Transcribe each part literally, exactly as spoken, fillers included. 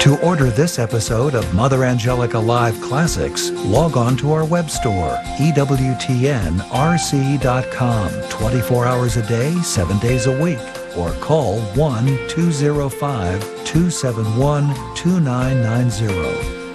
To order this episode of Mother Angelica Live Classics, log on to our web store, E W T N R C dot com, twenty-four hours a day, seven days a week, or call one two zero five, two seven one, two nine nine zero.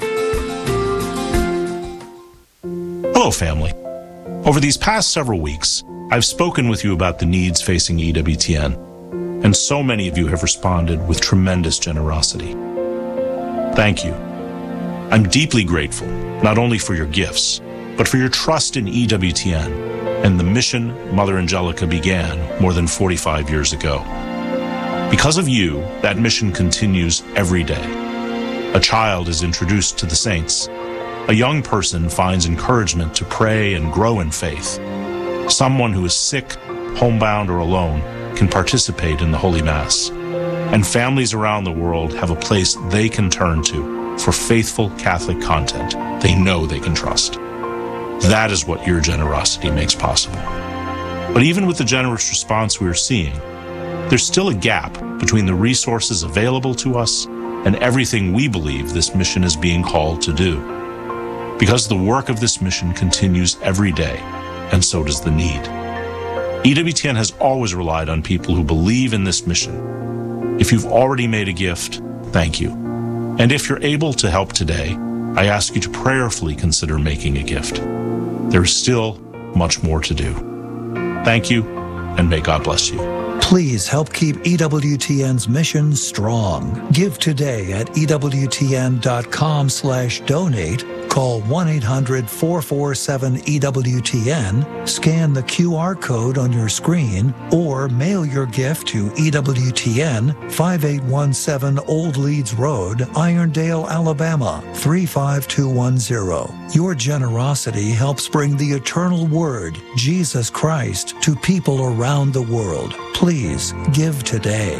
Hello, family. Over these past several weeks, I've spoken with you about the needs facing E W T N, and so many of you have responded with tremendous generosity. Thank you. I'm deeply grateful, not only for your gifts, but for your trust in E W T N and the mission Mother Angelica began more than forty-five years ago. Because of you, that mission continues every day. A child is introduced to the saints. A young person finds encouragement to pray and grow in faith. Someone who is sick, homebound, or alone can participate in the Holy Mass. And families around the world have a place they can turn to for faithful Catholic content they know they can trust. That is what your generosity makes possible. But even with the generous response we're seeing, there's still a gap between the resources available to us and everything we believe this mission is being called to do. Because the work of this mission continues every day, and so does the need. E W T N has always relied on people who believe in this mission. If you've already made a gift, thank you. And if you're able to help today, I ask you to prayerfully consider making a gift. There is still much more to do. Thank you, and may God bless you. Please help keep E W T N's mission strong. Give today at E W T N dot com slash donate. Call one eight hundred, four four seven, E W T N, scan the Q R code on your screen, or mail your gift to E W T N, five eight one seven Old Leeds Road, Irondale, Alabama, three five two one zero. Your generosity helps bring the eternal Word, Jesus Christ, to people around the world. Please give today.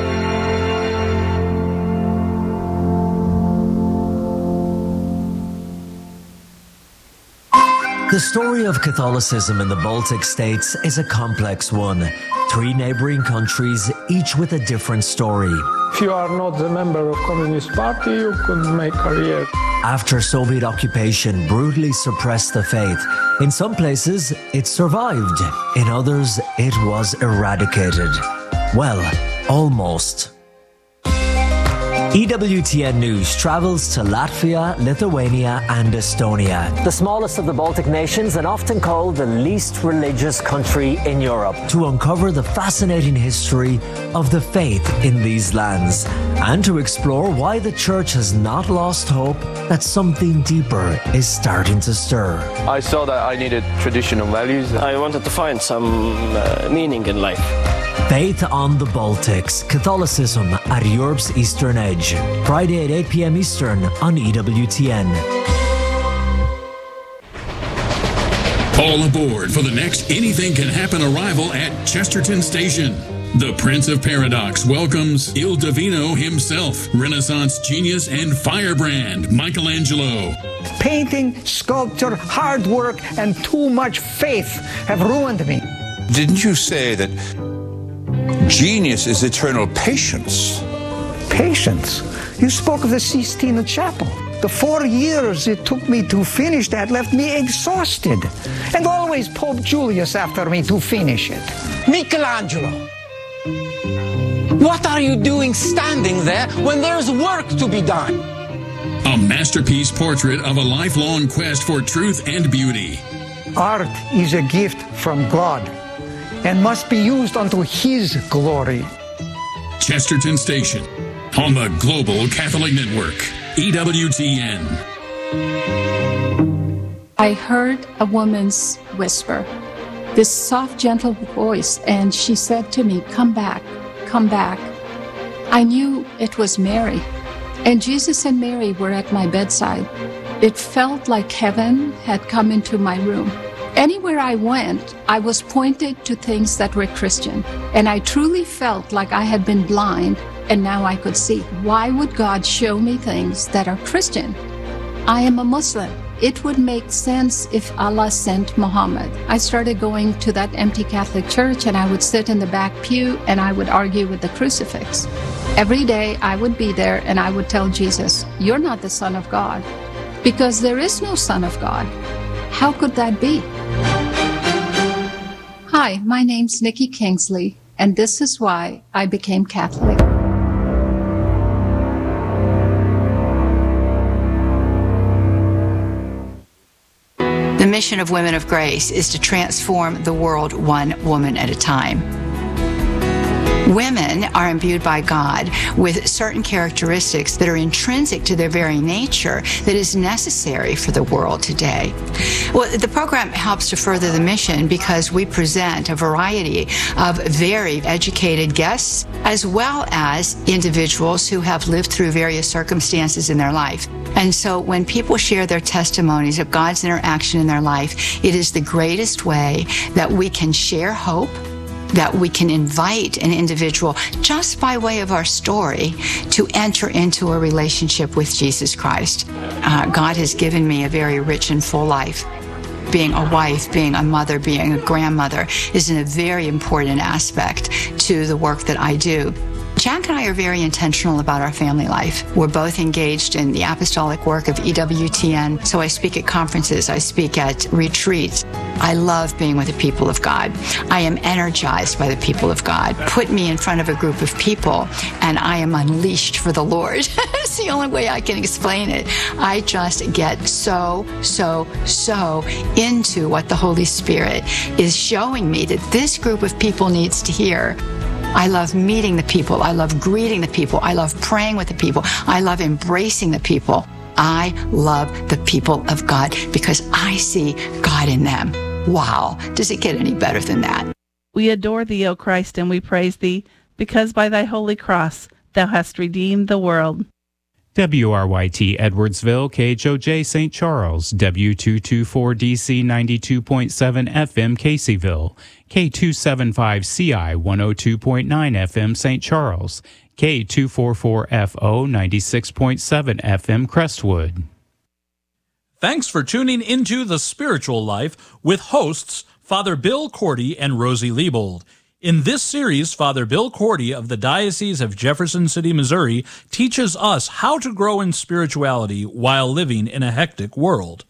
The story of Catholicism in the Baltic states is a complex one. Three neighboring countries, each with a different story. If you are not a member of Communist Party, you could make career. After Soviet occupation brutally suppressed the faith, in some places it survived, in others it was eradicated. Well, almost. E W T N News travels to Latvia, Lithuania and Estonia, the smallest of the Baltic nations and often called the least religious country in Europe, to uncover the fascinating history of the faith in these lands and to explore why the Church has not lost hope that something deeper is starting to stir. I saw that I needed traditional values. I wanted to find some uh, meaning in life. Faith on the Baltics, Catholicism at Europe's Eastern Edge. Friday at eight p.m. Eastern on E W T N. All aboard for the next Anything Can Happen arrival at Chesterton Station. The Prince of Paradox welcomes Il Divino himself, Renaissance genius and firebrand Michelangelo. Painting, sculpture, hard work, and too much faith have ruined me. Didn't you say that genius is eternal patience? Patience? You spoke of the Sistine Chapel. The four years it took me to finish that left me exhausted. And always Pope Julius after me to finish it. Michelangelo, what are you doing standing there when there's work to be done? A masterpiece portrait of a lifelong quest for truth and beauty. Art is a gift from God and must be used unto His glory. Chesterton Station, on the Global Catholic Network, E W T N. I heard a woman's whisper, this soft, gentle voice, and she said to me, "Come back, come back." I knew it was Mary, and Jesus and Mary were at my bedside. It felt like heaven had come into my room. Anywhere I went, I was pointed to things that were Christian, and I truly felt like I had been blind, and now I could see. Why would God show me things that are Christian? I am a Muslim. It would make sense if Allah sent Muhammad. I started going to that empty Catholic church, and I would sit in the back pew, and I would argue with the crucifix. Every day I would be there and I would tell Jesus, "You're not the Son of God," because there is no Son of God. How could that be? Hi, my name's Nikki Kingsley, and this is why I became Catholic. The mission of Women of Grace is to transform the world one woman at a time. Women are imbued by God with certain characteristics that are intrinsic to their very nature that is necessary for the world today. Well, the program helps to further the mission because we present a variety of very educated guests as well as individuals who have lived through various circumstances in their life. And so when people share their testimonies of God's interaction in their life, it is the greatest way that we can share hope, that we can invite an individual just by way of our story to enter into a relationship with Jesus Christ. Uh, God has given me a very rich and full life. Being a wife, being a mother, being a grandmother is a very important aspect to the work that I do. Jack and I are very intentional about our family life. We're both engaged in the apostolic work of E W T N, so I speak at conferences, I speak at retreats. I love being with the people of God. I am energized by the people of God. Put me in front of a group of people, and I am unleashed for the Lord. It's the only way I can explain it. I just get so, so, so into what the Holy Spirit is showing me that this group of people needs to hear. I love meeting the people. I love greeting the people. I love praying with the people. I love embracing the people. I love the people of God because I see God in them. Wow. Does it get any better than that? We adore thee, O Christ, and we praise thee, because by thy holy cross thou hast redeemed the world. W R Y T Edwardsville, K H O J Saint Charles, W two twenty-four D C ninety-two point seven F M Caseyville, K two seventy-five C I one oh two point nine F M Saint Charles, K two forty-four F O ninety-six point seven F M Crestwood. Thanks for tuning into The Spiritual Life with hosts Father Bill Cordy and Rosie Liebold. In this series, Father Bill Cordy of the Diocese of Jefferson City, Missouri, teaches us how to grow in spirituality while living in a hectic world.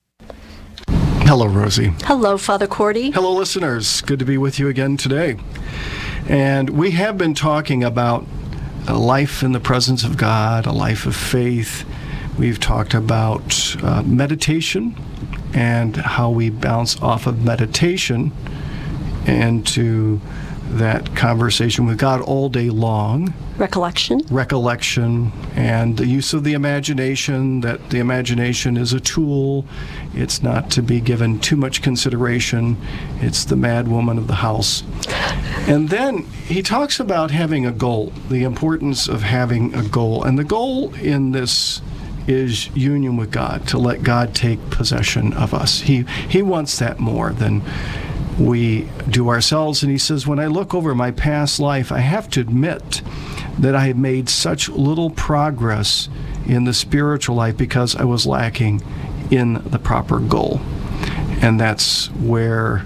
Hello, Rosie. Hello, Father Cordy. Hello, listeners. Good to be with you again today. And we have been talking about a life in the presence of God, a life of faith. We've talked about uh, meditation and how we bounce off of meditation into that conversation with God all day long. Recollection. Recollection and the use of the imagination, that the imagination is a tool. It's not to be given too much consideration. It's the mad woman of the house. And then he talks about having a goal, the importance of having a goal. And the goal in this is union with God, to let God take possession of us. He, he wants that more than we do ourselves. And he says, when I look over my past life, I have to admit that I have made such little progress in the spiritual life because I was lacking in the proper goal. And that's where,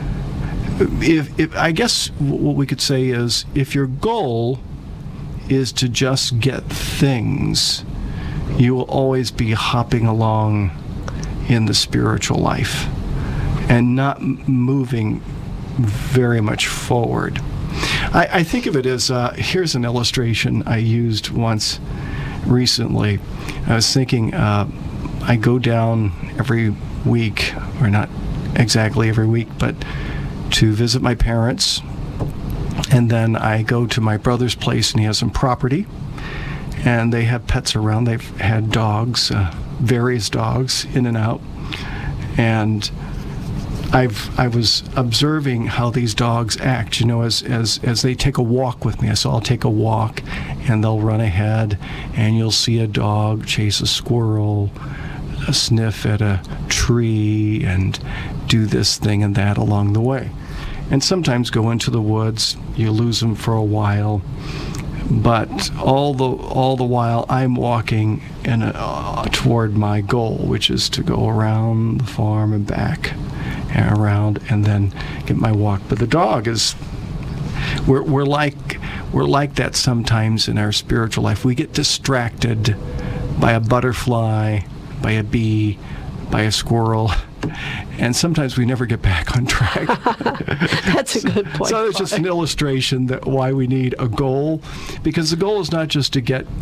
if, if I guess what we could say is, if your goal is to just get things, you will always be hopping along in the spiritual life and not moving very much forward. I, I think of it as, uh, here's an illustration I used once recently. I was thinking, uh, I go down every week, or not exactly every week, but to visit my parents, and then I go to my brother's place, and he has some property, and they have pets around. They've had dogs, uh, various dogs, in and out, and I've I was observing how these dogs act, you know, as as as they take a walk with me. So I'll take a walk, and they'll run ahead, and you'll see a dog chase a squirrel, a sniff at a tree, and do this thing and that along the way. And sometimes go into the woods. You lose them for a while, but all the all the while I'm walking in a, uh, toward my goal, which is to go around the farm and back and around, and then get my walk. But the dog is we're we're like we're like that sometimes in our spiritual life. We get distracted by a butterfly, by a bee, by a squirrel, and sometimes we never get back on track. That's a good point. So it's just an illustration that why we need a goal, because the goal is not just to get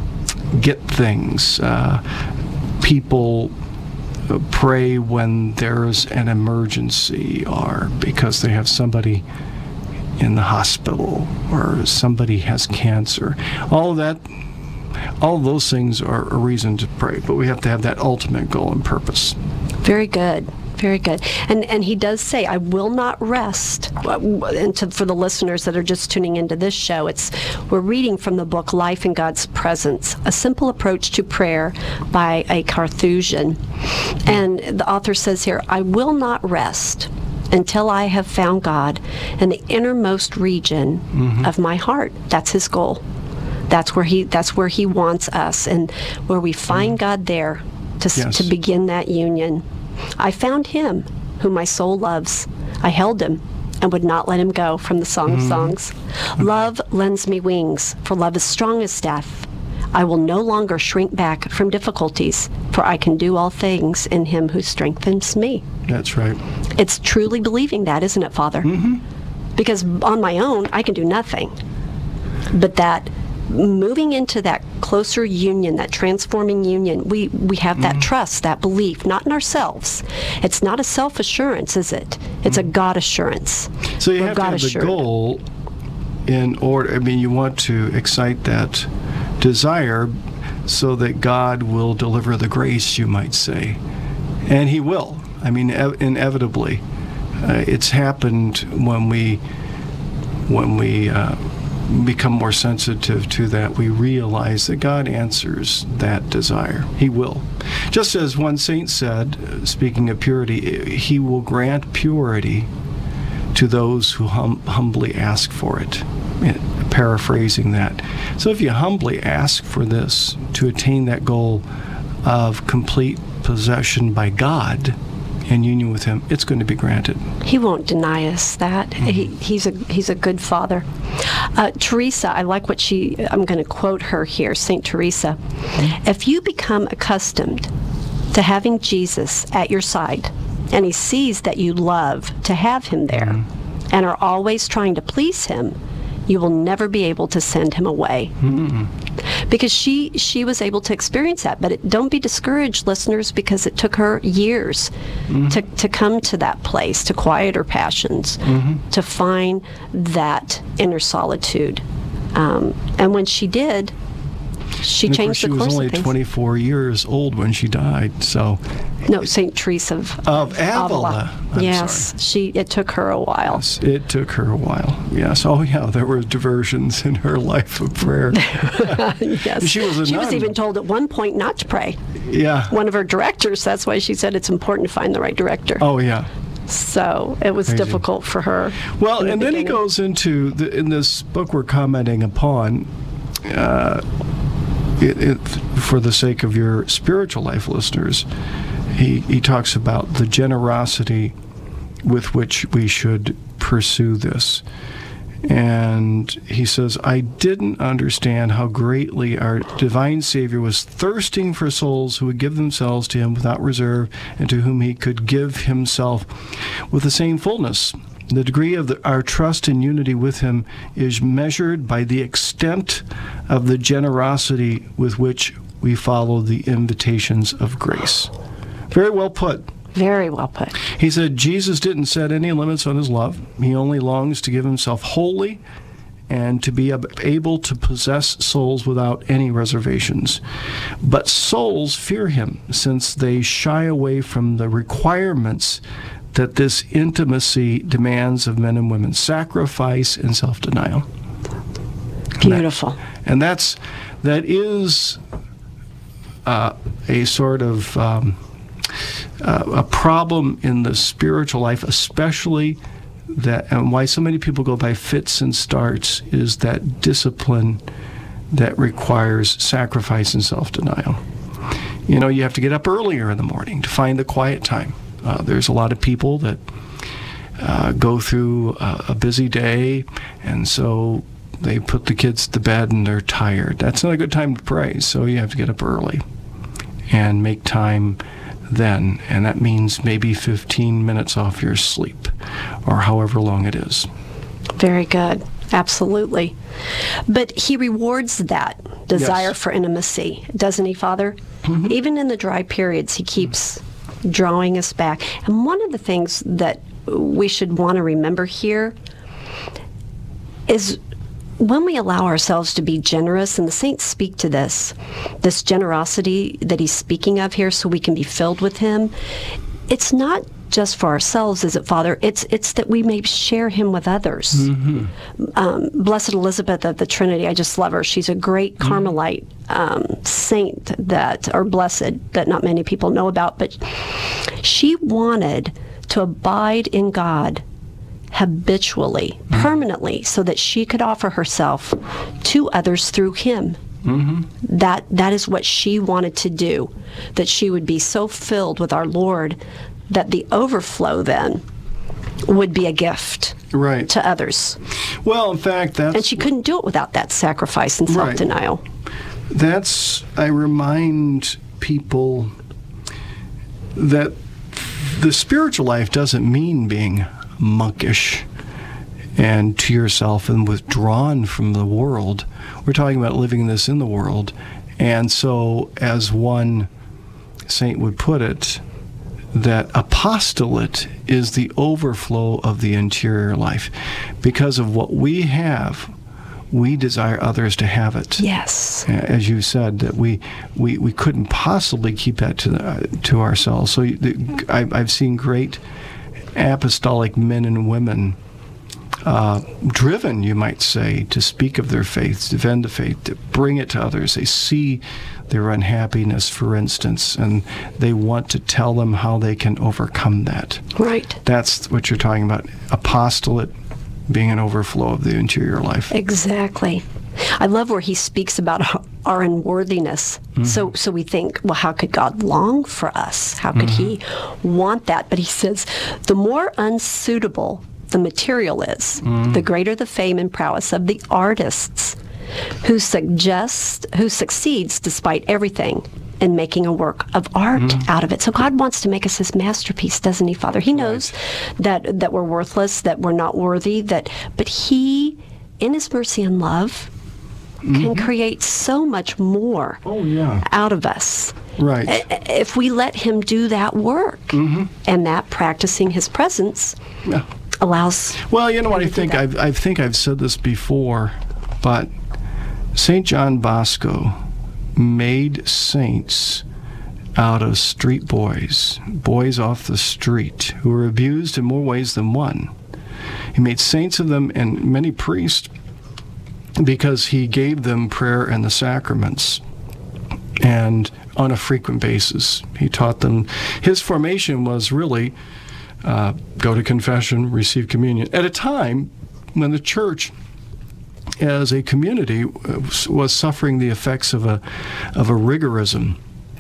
get things. Uh, people pray when there's an emergency, or because they have somebody in the hospital, or somebody has cancer. All of that, all of those things are a reason to pray, but we have to have that ultimate goal and purpose. Very good. Very good. And and he does say, I will not rest. And to, for the listeners that are just tuning into this show, it's we're reading from the book Life in God's Presence, A Simple Approach to Prayer by a Carthusian. And the author says here, I will not rest until I have found God in the innermost region mm-hmm. of my heart. That's his goal. That's where he that's where he wants us, and where we find mm-hmm. God there to yes. to begin that union. I found him whom my soul loves. I held him and would not let him go, from the Song mm-hmm. of Songs. Love lends me wings, for love is strong as death. I will no longer shrink back from difficulties, for I can do all things in him who strengthens me. That's right. It's truly believing that, isn't it, Father? Mm-hmm. Because on my own, I can do nothing. But that moving into that closer union, that transforming union, we, we have that mm-hmm. trust, that belief, not in ourselves. It's not a self-assurance, is it? It's mm-hmm. a God assurance. So you We're have God to have assured. the goal in order. I mean, you want to excite that desire so that God will deliver the grace, you might say. And he will. I mean, ev- inevitably. Uh, it's happened when we, when we, uh, become more sensitive to that, we realize that God answers that desire. He will. Just as one saint said, speaking of purity, he will grant purity to those who hum- humbly ask for it. Paraphrasing that. So if you humbly ask for this, to attain that goal of complete possession by God in union with him, it's going to be granted. He won't deny us that. Mm-hmm. He, he's a he's a good father. Uh, Teresa, I like what she, I'm going to quote her here, Saint Teresa. Mm-hmm. If you become accustomed to having Jesus at your side, and he sees that you love to have him there, mm-hmm. and are always trying to please him, you will never be able to send him away. Mm-hmm. Because she she was able to experience that. But it, don't be discouraged, listeners, because it took her years mm-hmm. to, to come to that place, to quiet her passions, mm-hmm. to find that inner solitude. Um, and when she did, she and changed of course, the course she was only of things. twenty-four years old when she died, so... No, Saint Teresa of, of Avila. I'm yes, sorry. she. It took her a while. Yes, it took her a while. Yes. Oh, yeah. There were diversions in her life of prayer. Yes. She was a She nun. was even told at one point not to pray. Yeah. One of her directors. That's why she said it's important to find the right director. Oh, yeah. So it was Crazy. difficult for her. Well, the and then he beginning. goes into the, in this book we're commenting upon. Uh, it, it, for the sake of your spiritual life listeners, he, he talks about the generosity with which we should pursue this. And he says, I didn't understand how greatly our divine Savior was thirsting for souls who would give themselves to him without reserve, and to whom he could give himself with the same fullness. The degree of the, our trust and unity with him is measured by the extent of the generosity with which we follow the invitations of grace. Very well put. Very well put. He said Jesus didn't set any limits on his love. He only longs to give himself wholly and to be able to possess souls without any reservations. But souls fear him, since they shy away from the requirements that this intimacy demands of men and women: sacrifice and self-denial. Beautiful. And, that, and that's that is uh, a sort of um, uh, a problem in the spiritual life, especially that, and why so many people go by fits and starts, is that discipline that requires sacrifice and self-denial. You know, you have to get up earlier in the morning to find the quiet time. Uh, there's a lot of people that uh, go through a, a busy day, and so they put the kids to bed and they're tired. That's not a good time to pray, so you have to get up early and make time then, and that means maybe fifteen minutes off your sleep, or however long it is. Very good. Absolutely. But he rewards that desire yes. for intimacy, doesn't he, Father? Mm-hmm. Even in the dry periods, he keeps drawing us back. And one of the things that we should want to remember here is when we allow ourselves to be generous, and the saints speak to this, this generosity that he's speaking of here so we can be filled with him, it's not just for ourselves, is it, Father? It's it's that we may share him with others. Mm-hmm. Um, Blessed Elizabeth of the Trinity, I just love her. She's a great Carmelite um, saint that, or blessed, that not many people know about, but she wanted to abide in God habitually, mm-hmm. permanently, so that she could offer herself to others through him. Mm-hmm. That that is what she wanted to do, that she would be so filled with our Lord that the overflow then would be a gift right. to others. Well, in fact, that's... And she couldn't do it without that sacrifice and self-denial. Right. That's, I remind people that the spiritual life doesn't mean being monkish and to yourself and withdrawn from the world. We're talking about living this in the world. And so, as one saint would put it, that apostolate is the overflow of the interior life. Because of what we have, we desire others to have it. Yes. As you said, that we we, we couldn't possibly keep that to the, to ourselves. So the, I, I've seen great apostolic men and women uh, driven, you might say, to speak of their faith, to defend the faith, to bring it to others. They see their unhappiness, for instance, and they want to tell them how they can overcome that. Right. That's what you're talking about, apostolate being an overflow of the interior life. Exactly. I love where he speaks about our unworthiness. Mm-hmm. So so we think, well, how could God long for us? How could mm-hmm. he want that? But he says, the more unsuitable the material is, mm-hmm. the greater the fame and prowess of the artists who suggest, who succeeds despite everything in making a work of art mm-hmm. out of it. So God wants to make us his masterpiece, doesn't he, Father? He knows right. that that we're worthless, that we're not worthy, that but he, in his mercy and love, mm-hmm. can create so much more oh, yeah. out of us. Right. If we let him do that work, mm-hmm. and that practicing his presence yeah. allows. Well, you know what I think I've, I think I've said this before, but Saint John Bosco made saints out of street boys, boys off the street, who were abused in more ways than one. He made saints of them, and many priests, because he gave them prayer and the sacraments, and on a frequent basis. He taught them. His formation was really uh, go to confession, receive communion, at a time when the church as a community was suffering the effects of a of a rigorism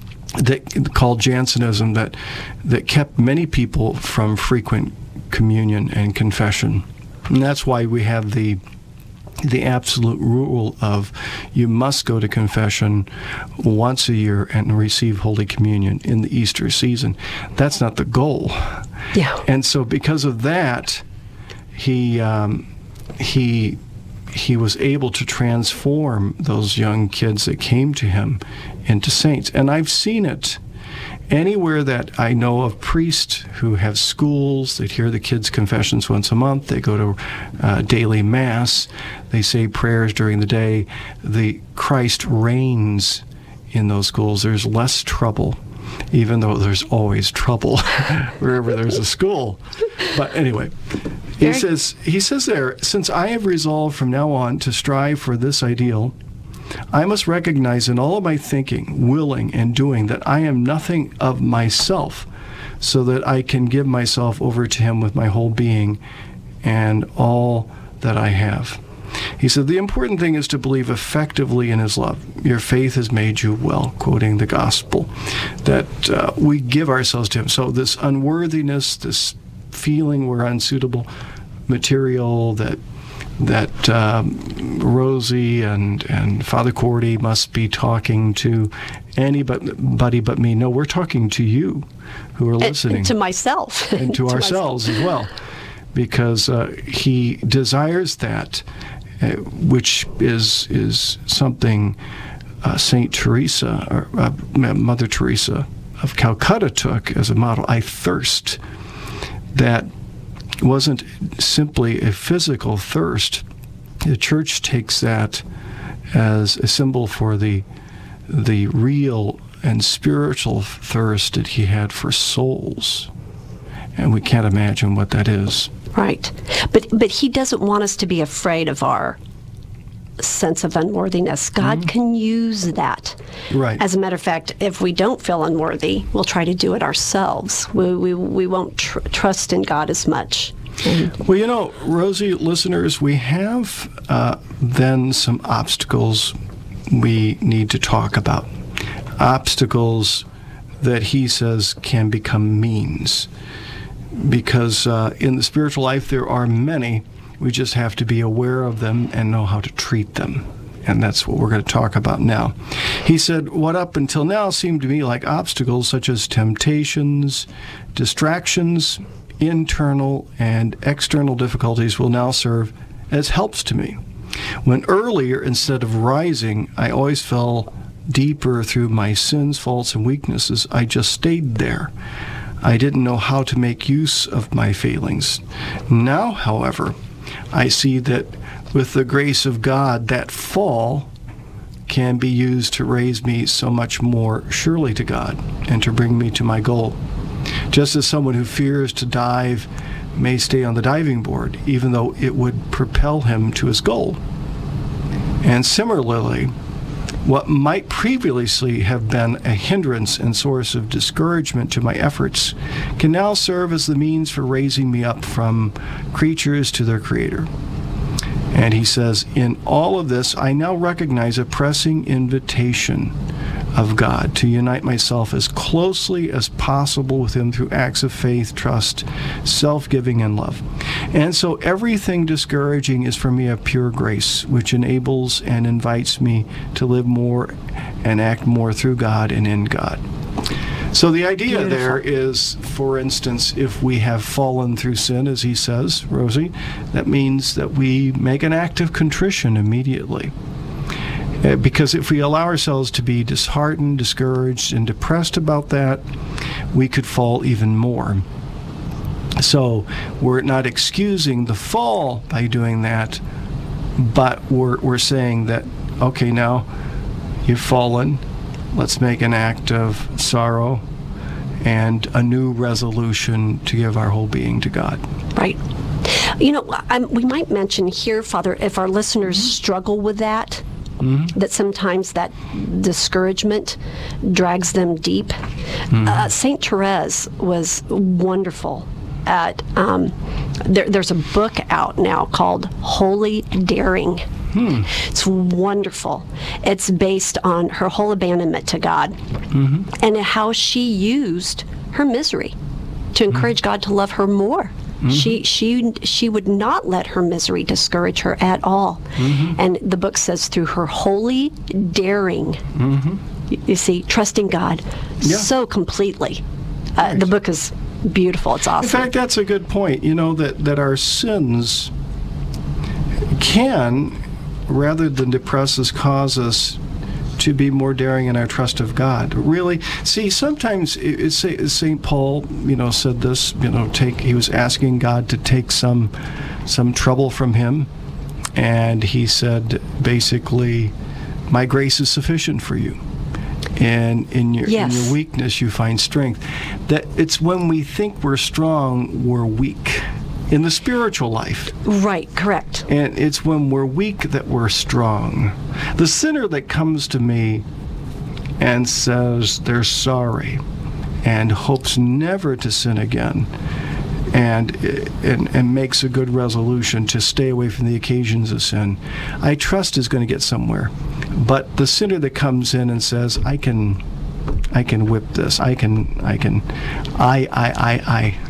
that called Jansenism that that kept many people from frequent communion and confession. And that's why we have the the absolute rule of you must go to confession once a year and receive Holy Communion in the Easter season. That's not the goal. Yeah. And so because of that, he um, he he was able to transform those young kids that came to him into saints. And I've seen it anywhere that I know of priests who have schools that hear the kids' confessions once a month. They go to uh, daily mass. They say prayers during the day. The Christ reigns in those schools. There's less trouble, even though there's always trouble wherever there's a school. But anyway, he says, he says there, since I have resolved from now on to strive for this ideal, I must recognize in all of my thinking, willing, and doing that I am nothing of myself, so that I can give myself over to him with my whole being and all that I have. He said, the important thing is to believe effectively in his love. Your faith has made you well, quoting the gospel, that uh, we give ourselves to him. So this unworthiness, this feeling were unsuitable material that that um, Rosie and, and Father Cordy must be talking to anybody but me. No, we're talking to you who are listening. And to myself. And to, to ourselves myself. as well. Because uh, he desires that, uh, which is is something uh, Saint Teresa, or uh, Mother Teresa of Calcutta took as a model. I thirst. That wasn't simply a physical thirst. The church takes that as a symbol for the the real and spiritual thirst that he had for souls. And we can't imagine what that is. Right. But but he doesn't want us to be afraid of our sense of unworthiness. God mm-hmm. can use that. Right. As a matter of fact, if we don't feel unworthy, we'll try to do it ourselves. We we, we won't tr- trust in God as much. And well, you know, Rosie, listeners, we have uh, then some obstacles we need to talk about. Obstacles that he says can become means. Because uh, in the spiritual life there are many. We just have to be aware of them and know how to treat them. And that's what we're going to talk about now. He said, what up until now seemed to me like obstacles such as temptations, distractions, internal and external difficulties will now serve as helps to me. When earlier, instead of rising, I always fell deeper through my sins, faults, and weaknesses, I just stayed there. I didn't know how to make use of my failings. Now, however, I see that with the grace of God, that fall can be used to raise me so much more surely to God and to bring me to my goal. Just as someone who fears to dive may stay on the diving board, even though it would propel him to his goal. And similarly, what might previously have been a hindrance and source of discouragement to my efforts can now serve as the means for raising me up from creatures to their Creator. And he says, in all of this, I now recognize a pressing invitation of God to unite myself as closely as possible with Him through acts of faith, trust, self-giving, and love. And so everything discouraging is for me a pure grace, which enables and invites me to live more and act more through God and in God. So the idea Beautiful. There is, for instance, if we have fallen through sin, as he says, Rosie, that means that we make an act of contrition immediately. Uh, because if we allow ourselves to be disheartened, discouraged, and depressed about that, we could fall even more. So we're not excusing the fall by doing that, but we're, we're saying that, okay, now you've fallen. Let's make an act of sorrow and a new resolution to give our whole being to God. Right. You know, I'm, we might mention here, Father, if our listeners mm-hmm. struggle with that, mm-hmm. that sometimes that discouragement drags them deep. Mm-hmm. Uh, Saint Therese was wonderful at, um, there, there's a book out now called Holy Daring. Hmm. It's wonderful. It's based on her whole abandonment to God mm-hmm. and how she used her misery to encourage mm-hmm. God to love her more. Mm-hmm. She she she would not let her misery discourage her at all. Mm-hmm. And the book says through her holy daring, mm-hmm. you, you see, trusting God yeah. so completely. Uh, right. The book is beautiful. It's awesome. In fact, that's a good point. You know, that, that our sins can, rather than depress us, cause us to be more daring in our trust of God. Really, see, sometimes it's Saint Paul, you know, said this. You know, take he was asking God to take some some trouble from him, and he said basically, "My grace is sufficient for you, and in your yes. in your weakness you find strength." That it's when we think we're strong, we're weak. In the spiritual life. Right, correct. And it's when we're weak that we're strong. The sinner that comes to me and says they're sorry and hopes never to sin again and, and, and makes a good resolution to stay away from the occasions of sin, I trust is going to get somewhere. But the sinner that comes in and says, I can... I can whip this. I can, I can, I, I, I, I,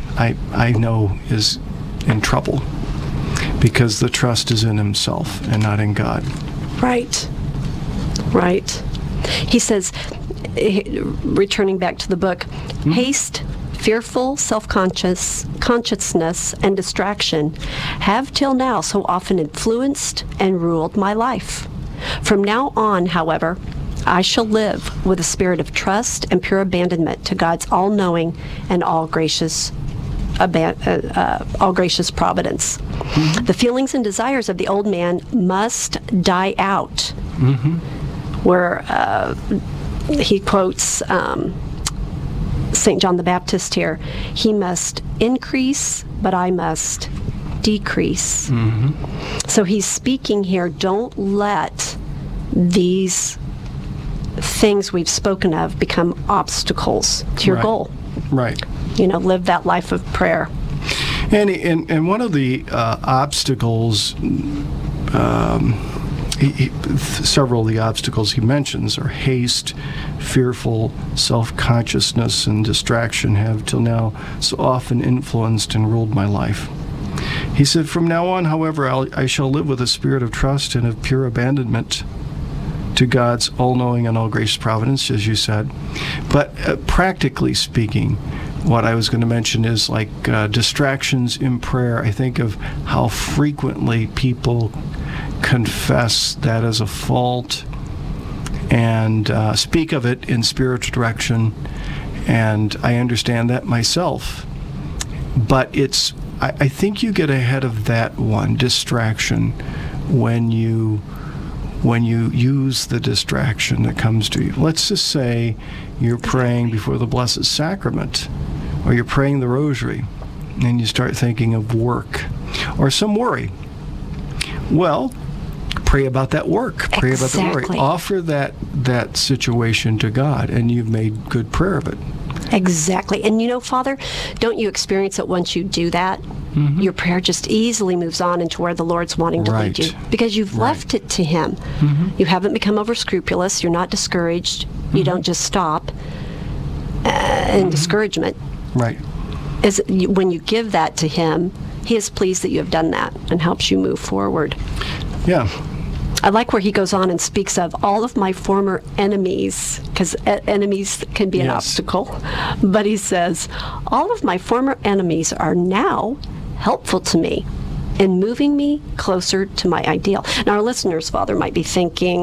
I, I know is in trouble because the trust is in himself and not in God. Right. Right. He says, returning back to the book, mm-hmm. haste, fearful self-conscious consciousness, and distraction have till now so often influenced and ruled my life. From now on, however, I shall live with a spirit of trust and pure abandonment to God's all-knowing and all-gracious Aban- uh, uh, all gracious providence. Mm-hmm. The feelings and desires of the old man must die out. Mm-hmm. Where uh, he quotes um, Saint John the Baptist here, he must increase, but I must decrease. Mm-hmm. So he's speaking here, don't let these things we've spoken of become obstacles to your right. goal. Right. You know, live that life of prayer. And and, and one of the uh, obstacles, um, he, he, several of the obstacles he mentions are haste, fearful, self-consciousness, and distraction have till now so often influenced and ruled my life. He said, from now on, however, I'll, I shall live with a spirit of trust and of pure abandonment to God's all-knowing and all-gracious providence, as you said. But uh, practically speaking, what I was going to mention is like uh, distractions in prayer. I think of how frequently people confess that as a fault and uh, speak of it in spiritual direction, and I understand that myself. But it's, I, I think you get ahead of that one, distraction, when you when you use the distraction that comes to you. Let's just say you're praying before the Blessed Sacrament, or you're praying the Rosary, and you start thinking of work or some worry. Well, pray about that work. Pray exactly. about the worry. Offer that that situation to God, and you've made good prayer of it. Exactly. And you know, Father, don't you experience it once you do that? Mm-hmm. Your prayer just easily moves on into where the Lord's wanting to right. lead you, because you've right. left it to Him. Mm-hmm. You haven't become over-scrupulous. You're not discouraged. Mm-hmm. You don't just stop uh, in mm-hmm. discouragement. Right. Is when you give that to Him, He is pleased that you have done that and helps you move forward. Yeah. I like where he goes on and speaks of all of my former enemies, because e- enemies can be yes. an obstacle. But he says, all of my former enemies are now helpful to me in moving me closer to my ideal. Now, our listeners, Father, might be thinking,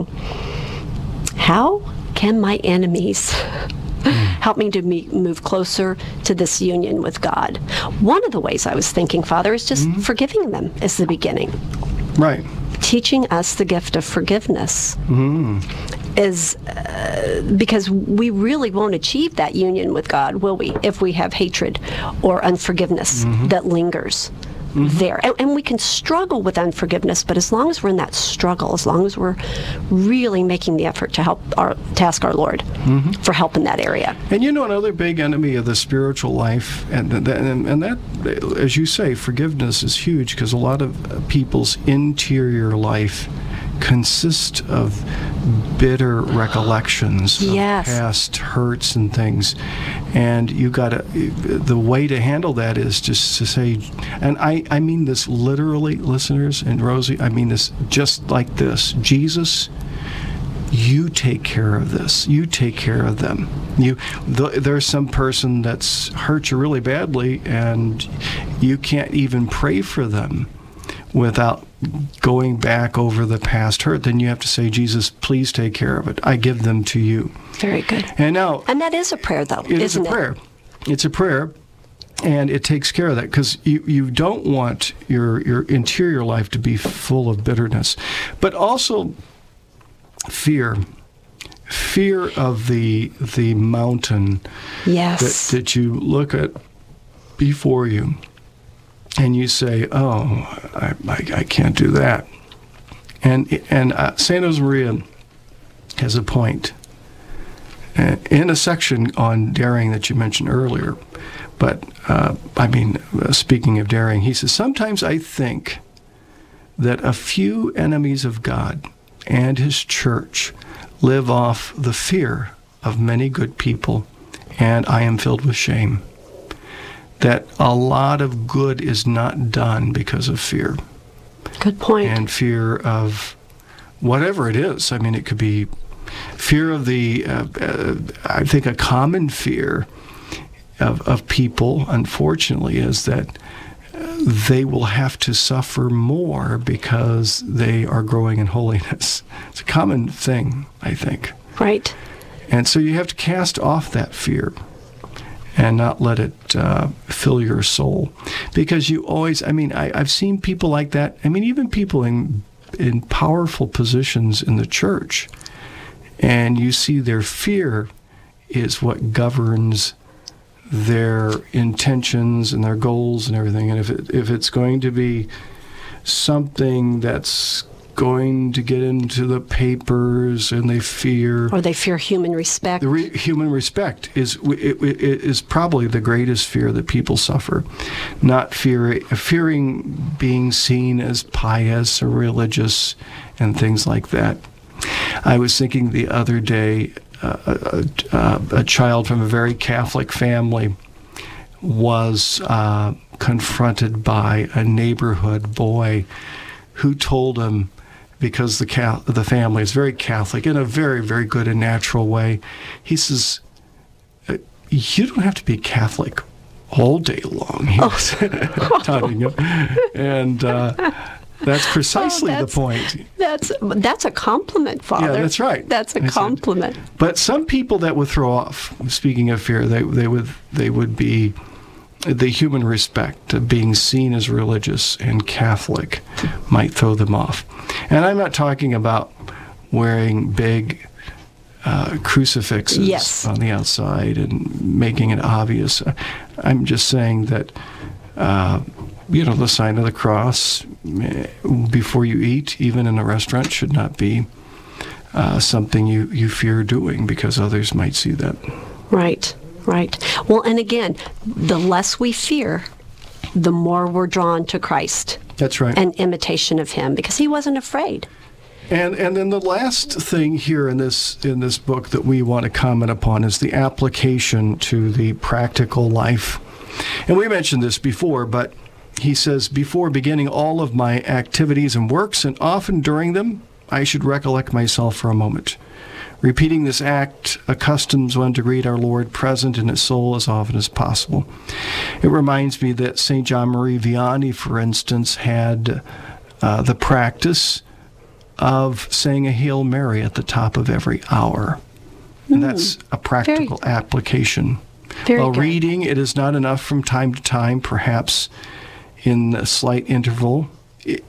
how can my enemies help me to me- move closer to this union with God? One of the ways I was thinking, Father, is just mm-hmm. forgiving them is the beginning. Right. Teaching us the gift of forgiveness mm. is uh, because we really won't achieve that union with God, will we, if we have hatred or unforgiveness mm-hmm. that lingers mm-hmm. there. And, and we can struggle with unforgiveness, but as long as we're in that struggle, as long as we're really making the effort to help our to ask our Lord mm-hmm. for help in that area. And you know, another big enemy of the spiritual life, and that, and, and that, as you say, forgiveness is huge, because a lot of people's interior life consists of bitter recollections yes. of past hurts and things, and you got to. The way to handle that is just to say, and I, I mean this literally, listeners, and Rosie, I mean this just like this: Jesus, you take care of this. You take care of them. You, th- there's some person that's hurt you really badly, and you can't even pray for them without going back over the past hurt. Then you have to say, Jesus, please take care of it. I give them to you. Very good. And now, and that is a prayer, though, it isn't is a prayer. It? It's a prayer, and it takes care of that, because you, you don't want your your interior life to be full of bitterness, but also fear. Fear of the the mountain yes. that, that you look at before you, and you say, "Oh, I, I, I can't do that." And and uh, Saint Josemaria has a point uh, in a section on daring that you mentioned earlier. But uh, I mean, uh, speaking of daring, he says, "Sometimes I think that a few enemies of God and His church live off the fear of many good people, and I am filled with shame. that a lot of good is not done because of fear. Good point. And fear of whatever it is. I mean, it could be fear of the, uh, uh, I think a common fear of, of people, unfortunately, is that they will have to suffer more because they are growing in holiness. It's a common thing, I think. Right. And so you have to cast off that fear and not let it uh, fill your soul. Because you always, I mean, I, I've seen people like that. I mean, even people in in powerful positions in the church, and you see their fear is what governs their intentions and their goals and everything. And if it, if it's going to be something that's going to get into the papers, and they fear, or they fear human respect. The re- human respect is it, it, it is probably the greatest fear that people suffer. Not fear, fearing being seen as pious or religious and things like that. I was thinking the other day, uh, a, a, a child from a very Catholic family was uh, confronted by a neighborhood boy who told him, because the the family is very Catholic in a very, very good and natural way, he says, you don't have to be Catholic all day long, he was oh. taunting him. And uh, that's precisely oh, that's, the point. That's that's a compliment, Father. Yeah, that's right. That's a I compliment. Said. But some people that would throw off, speaking of fear, they they would they would be the human respect of being seen as religious and Catholic might throw them off. And I'm not talking about wearing big uh, crucifixes yes. on the outside and making it obvious. I'm just saying that, uh, you know, the sign of the cross before you eat, even in a restaurant, should not be uh, something you, you fear doing because others might see that. Right. Right. Well, and again, the less we fear, the more we're drawn to Christ. That's right. And imitation of him, because he wasn't afraid. And and then the last thing here in this in this book that we want to comment upon is the application to the practical life. And we mentioned this before, but he says, before beginning all of my activities and works, and often during them, I should recollect myself for a moment. Repeating this act accustoms one to greet our Lord present in his soul as often as possible. It reminds me that Saint John Marie Vianney, for instance, had uh, the practice of saying a Hail Mary at the top of every hour. Mm, and that's a practical very, application. Very While good. reading, it is not enough from time to time, perhaps in a slight interval, it,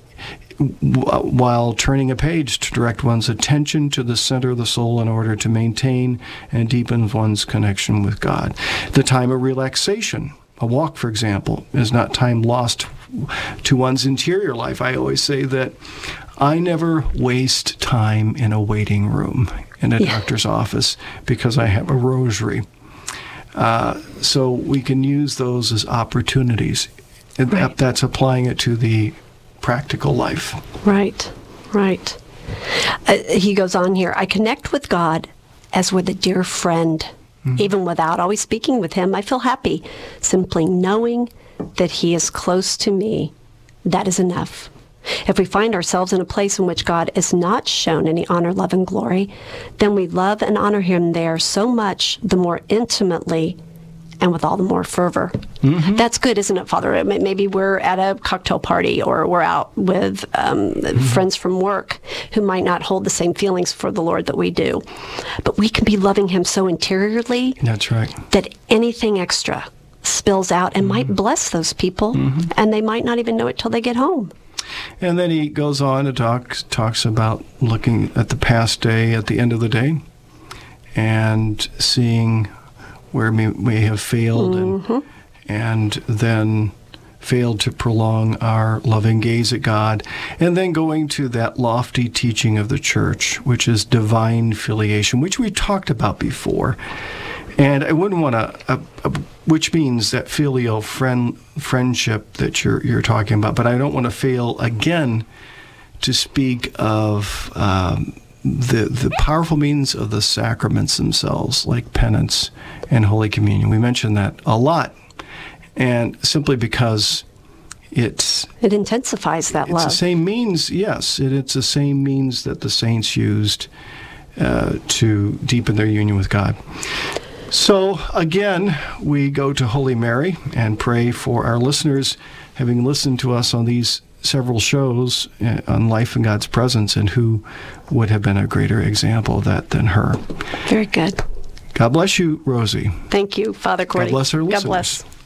while turning a page to direct one's attention to the center of the soul in order to maintain and deepen one's connection with God. The time of relaxation, a walk, for example, is not time lost to one's interior life. I always say that I never waste time in a waiting room in a yeah. doctor's office because I have a rosary. Uh, so we can use those as opportunities. Right. That's applying it to the practical life. Right, right. Uh, he goes on here, I connect with God as with a dear friend. Mm-hmm. Even without always speaking with him, I feel happy. Simply knowing that he is close to me, that is enough. If we find ourselves in a place in which God is not shown any honor, love, and glory, then we love and honor him there so much the more intimately and with all the more fervor. Mm-hmm. That's good, isn't it, Father? Maybe we're at a cocktail party or we're out with um, mm-hmm. friends from work who might not hold the same feelings for the Lord that we do. But we can be loving him so interiorly That's right. that anything extra spills out and mm-hmm. might bless those people, mm-hmm. and they might not even know it till they get home. And then he goes on to talk talks about looking at the past day at the end of the day and seeing where we may have failed mm-hmm. and, and then failed to prolong our loving gaze at God, and then going to that lofty teaching of the church, which is divine filiation, which we talked about before. And I wouldn't want to, uh, uh, which means that filial friend friendship that you're you're talking about, but I don't want to fail again to speak of um, the the powerful means of the sacraments themselves, like penance and Holy Communion. We mentioned that a lot. and simply because it's it intensifies that it's love. the same means, yes, it, it's the same means that the saints used uh, to deepen their union with God. So again, we go to Holy Mary and pray for our listeners, having listened to us on these several shows uh, on life in God's presence, and who would have been a greater example of that than her. Very good. God bless you, Rosie. Thank you, Father Cordy. God bless our listeners. God bless.